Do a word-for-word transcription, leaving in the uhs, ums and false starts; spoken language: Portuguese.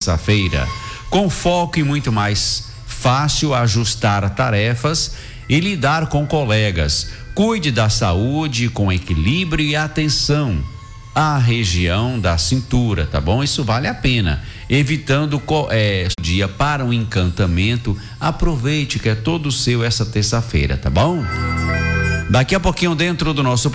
terça-feira. Com foco e muito mais fácil ajustar tarefas e lidar com colegas. Cuide da saúde com equilíbrio e atenção à região da cintura, tá bom? Isso vale a pena. Evitando é, dia para um encantamento. Aproveite que é todo seu essa terça-feira, tá bom? Daqui a pouquinho dentro do nosso